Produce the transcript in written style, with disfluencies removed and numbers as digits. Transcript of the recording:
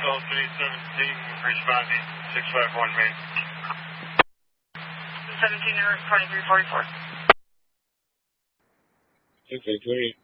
Albany 17, responding 651 Main. 17 or 2344. 683.